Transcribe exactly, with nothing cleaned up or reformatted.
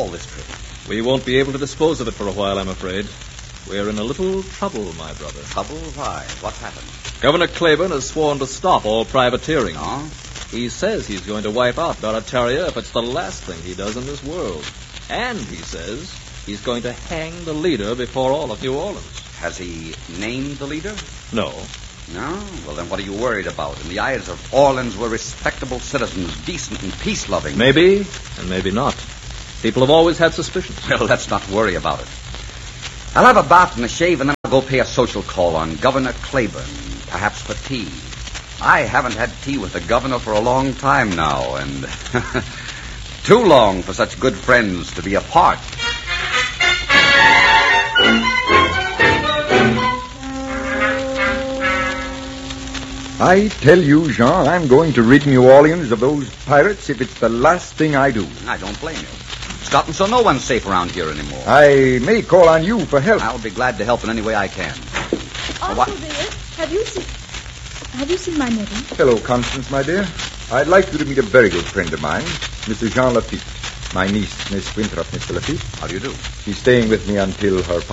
this trip? We won't be able to dispose of it for a while, I'm afraid. We're in a little trouble, my brother. Trouble? Why? What's happened? Governor Claiborne has sworn to stop all privateering. Oh? He says he's going to wipe out Barataria if it's the last thing he does in this world. And he says he's going to hang the leader before all of New Orleans. Has he named the leader? No. No? Well, then what are you worried about? In the eyes of Orleans, we're respectable citizens, decent and peace-loving. Maybe, and maybe not. People have always had suspicions. Well, let's not worry about it. I'll have a bath and a shave, and then I'll go pay a social call on Governor Claiborne, perhaps for tea. I haven't had tea with the governor for a long time now, and too long for such good friends to be apart. I tell you, Jean, I'm going to rid New Orleans of those pirates if it's the last thing I do. I don't blame you. It's gotten so no one's safe around here anymore. I may call on you for help. I'll be glad to help in any way I can. Uncle what? dear, have you seen... Have you seen my mother? Hello, Constance, my dear. I'd like you to meet a very good friend of mine, Mister Jean Lafitte. My niece, Miss Winthrop, Mister Lafitte. How do you do? She's staying with me until her